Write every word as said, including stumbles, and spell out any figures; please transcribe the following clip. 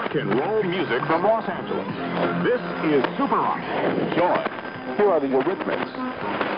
rock and roll music from Los Angeles. This is Super Rock. Enjoy. Here are the Eurythmics.